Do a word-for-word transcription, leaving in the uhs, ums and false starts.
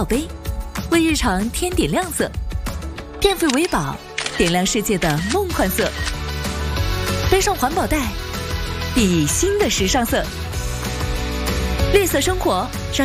宝杯，为日常添点亮色。电费为宝，点亮世界的梦幻色。背上环保袋，熠熠新的时尚色。绿色生活，让